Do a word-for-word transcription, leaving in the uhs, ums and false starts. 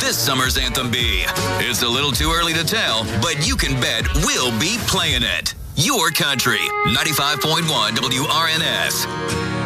this summer's anthem be? It's a little too early to tell, but you can bet we'll be playing it. Your country, ninety-five point one W R N S.